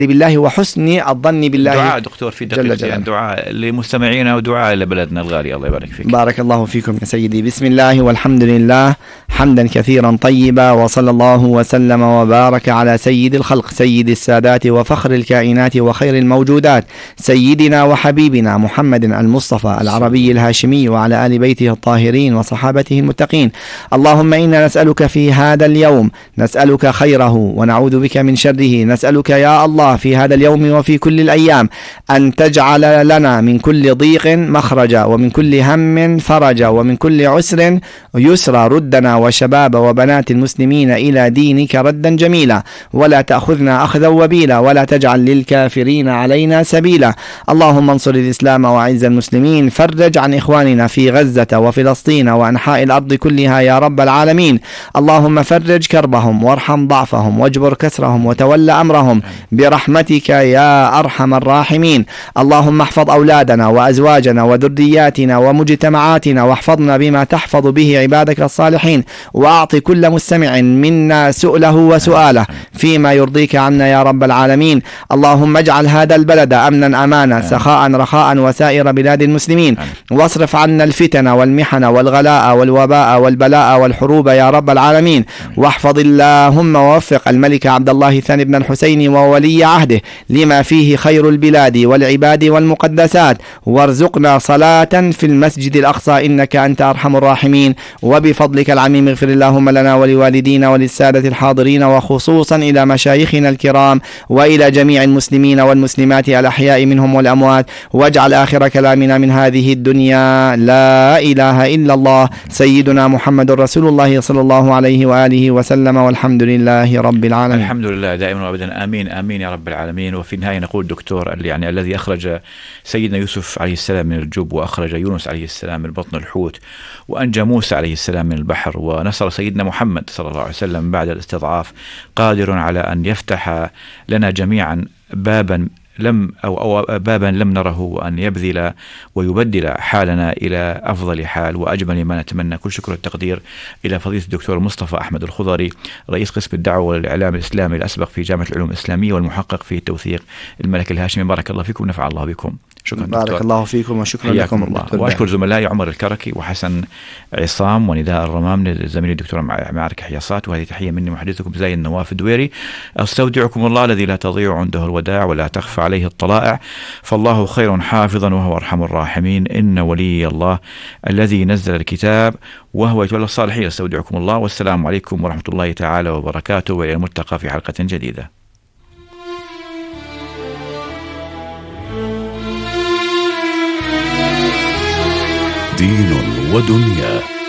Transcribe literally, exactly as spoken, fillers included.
بالله وحسن الظن بالله. دعاء دكتور في دقيقتين، يعني دعاء لمستمعينا ودعاء لبلدنا الغالي. الله يبارك فيك. بارك الله فيكم يا سيدي. بسم الله والحمد لله حمدا كثيرا طيبا، وصلى الله وسلم وبارك على سيد الخلق سيد السادات وفخر الكائنات وخير الموجودات سيدنا وحبيبنا محمد المصطفى العربي الهاشمي وعلى آل بيته الطاهرين وصحابته المتقين. اللهم إنا نسألك في هذا اليوم، نسألك خيره ونعوذ بك من شره. نسألك يا الله في هذا اليوم وفي كل الأيام أن تجعل لنا من كل ضيق مخرجا، ومن كل هم فرجا، ومن كل عسر يسرا. ردنا وشباب وبنات المسلمين إلى دينك ردا جميلا، ولا تأخذنا أخذا وبيلا، ولا تجعل للكافرين علينا سبيلا. اللهم انصر الإسلام وأعز المسلمين، فرج عن إخواننا في غزة وفلسطين وأنحاء الأرض كلها يا رب العالمين. اللهم فرج كربهم وارحم ضعفهم واجبر كسرهم وتولى أمرهم برحمتك يا أرحم الراحمين. اللهم احفظ أولادنا وأزواجنا وذرياتنا ومجتمعاتنا، واحفظنا بما تحفظ به عبادك الصالحين، وأعطي كل مستمع منا سؤله وسؤاله فيما يرضيك عنا يا رب العالمين. اللهم اجعل هذا البلد أمنا أمانا سخاء رخاء وسائر بلاد المسلمين، واصرف عنا الفتن والمحن والغلاء والوباء والبلاء والحروب يا رب العالمين. واحفظ اللهم ووفق الملك عبد الله الثاني بن الحسين وولي عهده لما فيه خير البلاد والعباد والمقدسات، وارزقنا صلاة في المسجد الأقصى إنك أنت أرحم الراحمين. وبفضلك العميم اغفر اللهم لنا ولوالدينا وللسادة الحاضرين، وخصوصا إلى مشايخنا الكرام وإلى جميع المسلمين والمسلمات الأحياء منهم والأموات. واجعل آخر كلامنا من هذه الدنيا لا إله إلا الله سيدنا محمد رسول الله صلى الله عليه وآله وسلم، والحمد لله رب العالمين. الحمد لله دائما وابدا، آمين آمين يا رب العالمين. وفي النهاية نقول دكتور يعني الذي أخرج سيدنا يوسف عليه السلام من الجب، وأخرج يونس عليه السلام من بطن الحوت، وأنجى موسى عليه السلام من البحر، ونصر سيدنا محمد صلى الله عليه وسلم بعد الاستضعاف، قادر على أن يفتح لنا جميعا بابا لم أو, أو بابا لم نره، وأن يبذل ويبدل حالنا إلى أفضل حال وأجمل ما نتمنى. كل شكر والتقدير إلى فضيلة الدكتور مصطفى أحمد الخضري، رئيس قسم الدعوة والإعلام الإسلامي الأسبق في جامعة العلوم الإسلامية والمحقق في التوثيق الملك الهاشمي. بارك الله فيكم ونفع الله بكم. شكرا بارك دكتور. الله فيكم وشكرا لكم الله. وأشكر زملائي عمر الكركي وحسن عصام ونداء الرمام لزميلي الدكتور معارك حياصات، وهذه تحية مني محدثكم زي النواف الدويري. أستودعكم الله الذي لا تضيع عنده الوداع ولا تخفى عليه الطلائع، فالله خير حافظا وهو أرحم الراحمين. إن ولي الله الذي نزل الكتاب وهو يتولى الصالحين. أستودعكم الله والسلام عليكم ورحمة الله تعالى وبركاته، وإلى الملتقى في حلقة جديدة. دين ودنيا.